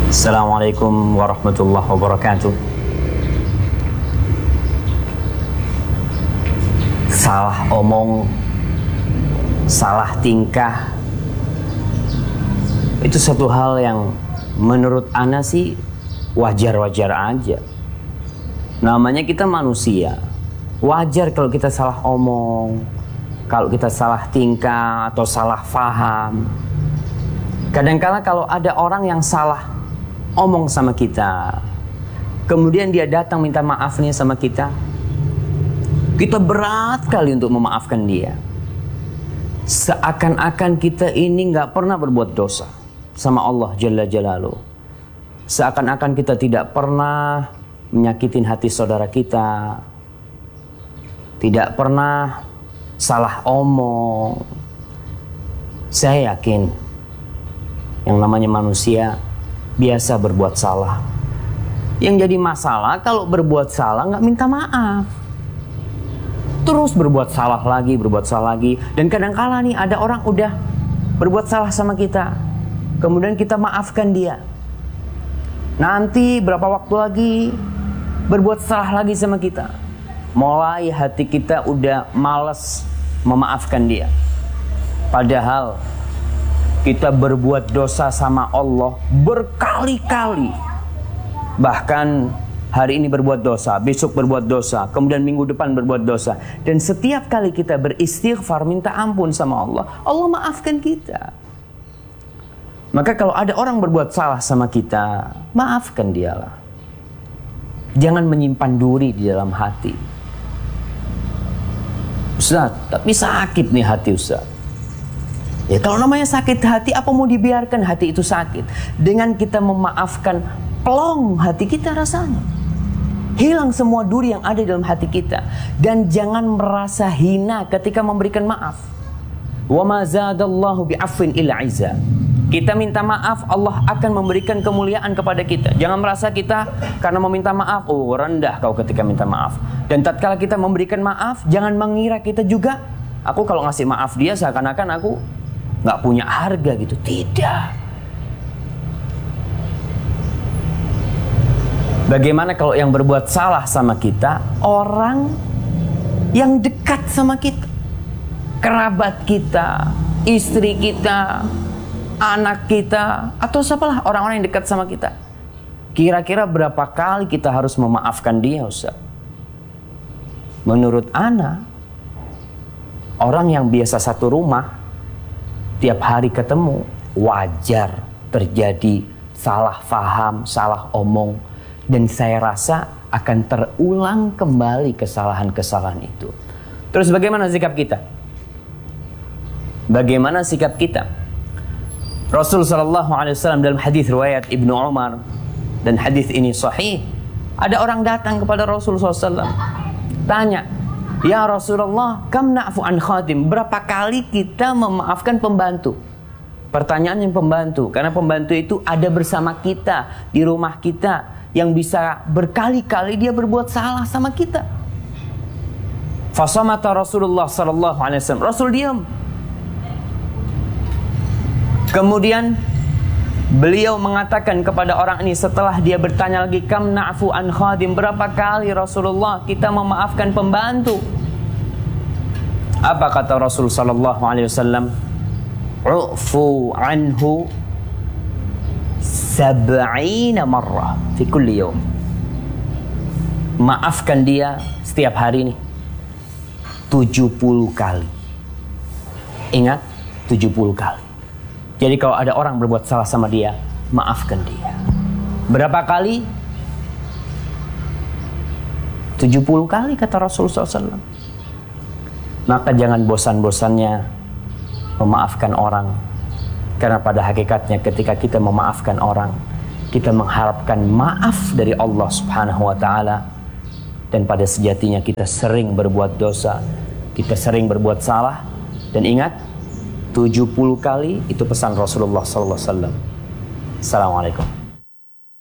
Assalamualaikum warahmatullahi wabarakatuh. Salah omong, salah tingkah, itu satu hal yang menurut ana sih wajar-wajar aja. Namanya kita manusia, wajar kalau kita salah omong, kalau kita salah tingkah atau salah faham. Kadang-kala kalau ada orang yang salah omong sama kita, kemudian dia datang minta maaf nih sama kita berat kali untuk memaafkan dia. Seakan-akan kita ini nggak pernah berbuat dosa sama Allah Jalla Jalaluh. Seakan-akan kita tidak pernah menyakitin hati saudara kita, tidak pernah salah omong. Saya yakin yang namanya manusia biasa berbuat salah. Yang jadi masalah kalau berbuat salah nggak minta maaf, terus berbuat salah lagi, dan kadang-kala nih ada orang udah berbuat salah sama kita, kemudian kita maafkan dia. Nanti berapa waktu lagi berbuat salah lagi sama kita, mulai hati kita udah males memaafkan dia. Padahal kita berbuat dosa sama Allah berkali-kali. Bahkan hari ini berbuat dosa, besok berbuat dosa, kemudian minggu depan berbuat dosa. Dan setiap kali kita beristighfar, minta ampun sama Allah, Allah maafkan kita. Maka kalau ada orang berbuat salah sama kita, maafkan dialah. Jangan menyimpan duri di dalam hati. Ustaz, tapi sakit nih hati Ustaz. Ya kalau namanya sakit hati, apa mau dibiarkan hati itu sakit? Dengan kita memaafkan, plong hati kita rasanya. Hilang semua duri yang ada dalam hati kita. Dan jangan merasa hina ketika memberikan maaf. Wa ma zadallahu bi'afwin illa 'izza. Kita minta maaf, Allah akan memberikan kemuliaan kepada kita. Jangan merasa kita karena meminta maaf, oh rendah kau ketika minta maaf. Dan tatkala kita memberikan maaf, jangan mengira kita juga, aku kalau ngasih maaf dia seakan-akan aku nggak punya harga gitu. Tidak. Bagaimana kalau yang berbuat salah sama kita orang yang dekat sama kita, kerabat kita, istri kita, anak kita, atau siapalah orang-orang yang dekat sama kita? Kira-kira berapa kali kita harus memaafkan dia, Ustaz? Menurut ana, orang yang biasa satu rumah, tiap hari ketemu, wajar terjadi salah faham, salah omong. Dan saya rasa akan terulang kembali kesalahan-kesalahan itu. Terus bagaimana sikap kita? Bagaimana sikap kita? Rasul sallallahu alaihi wasallam dalam hadis riwayat Ibnu Umar, dan hadis ini sahih. Ada orang datang kepada Rasul sallallahu alaihi wasallam, tanya, "Ya Rasulullah, kam na'fu an khadim?" Berapa kali kita memaafkan pembantu? Pertanyaannya pembantu, karena pembantu itu ada bersama kita di rumah kita, yang bisa berkali-kali dia berbuat salah sama kita. Fasamata Rasulullah sallallahu alaihi wasallam. Rasul diam. Kemudian beliau mengatakan kepada orang ini setelah dia bertanya lagi, kam na'fu an khadim? Berapa kali Rasulullah kita memaafkan pembantu? Apa kata Rasul sallallahu alaihi wasallam? U'fu anhu 70 marrah fi kulli yawm. Maafkan dia setiap hari nih 70 kali. Ingat, 70 kali. Jadi kalau ada orang berbuat salah sama dia, maafkan dia. Berapa kali? 70 kali kata Rasulullah SAW. Maka jangan bosan-bosannya memaafkan orang. Karena pada hakikatnya ketika kita memaafkan orang, kita mengharapkan maaf dari Allah Subhanahu wa Ta'ala. Dan pada sejatinya kita sering berbuat dosa, kita sering berbuat salah. Dan ingat, 70 kali itu pesan Rasulullah SAW. Assalamualaikum.